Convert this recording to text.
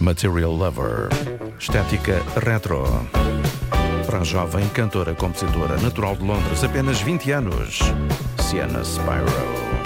Material Lover. Estética retro. Para a jovem cantora, compositora natural de Londres, apenas 20 anos. Sienna Spyro.